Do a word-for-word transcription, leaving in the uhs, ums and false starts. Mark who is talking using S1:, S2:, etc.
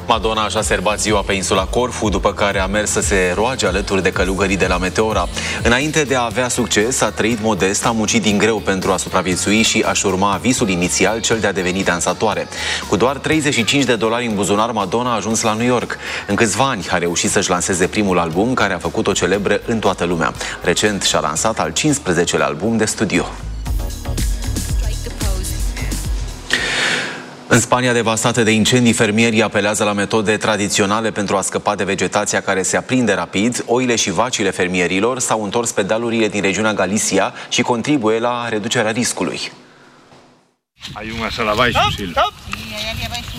S1: Madonna a serbat ziua pe insula Corfu, după care a mers să se roage alături de călugării de la Meteora. Înainte de a avea succes, a trăit modest, a muncit din greu pentru a supraviețui și a-și urma visul inițial, cel de a deveni dansatoare. Cu doar treizeci și cinci de dolari în buzunar, Madonna a ajuns la New York. În câțiva ani a reușit să-și lanseze primul album, care a făcut-o celebră în toată lumea. Recent și-a lansat al cincisprezecelea album de studio. În Spania, devastată de incendii, fermierii apelează la metode tradiționale pentru a scăpa de vegetația care se aprinde rapid. Oile și vacile fermierilor s-au întors pe dealurile din regiunea Galicia și contribuie la reducerea riscului.
S2: Hay un asalabaisu, Sil.